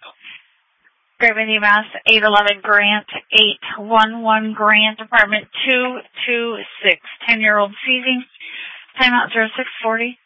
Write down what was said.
Gravity Mass 811 Grant, 811 Grant, apartment 226. 10-year-old seizing. Timeout 0640.